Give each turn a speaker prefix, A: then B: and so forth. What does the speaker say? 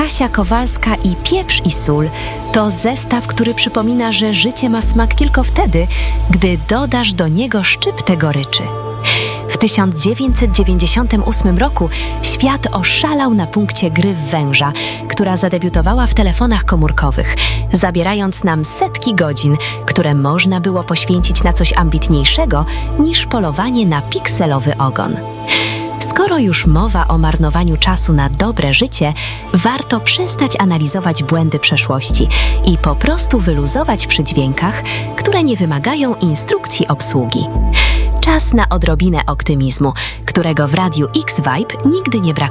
A: Kasia Kowalska i Pieprz i sól to zestaw, który przypomina, że życie ma smak tylko wtedy, gdy dodasz do niego szczyptę goryczy. W 1998 roku świat oszalał na punkcie gry w węża, która zadebiutowała w telefonach komórkowych, zabierając nam setki godzin, które można było poświęcić na coś ambitniejszego niż polowanie na pikselowy ogon. Skoro już mowa o marnowaniu czasu na dobre życie, warto przestać analizować błędy przeszłości i po prostu wyluzować przy dźwiękach, które nie wymagają instrukcji obsługi. Czas na odrobinę optymizmu, którego w Radiu X-Vibe nigdy nie brakuje.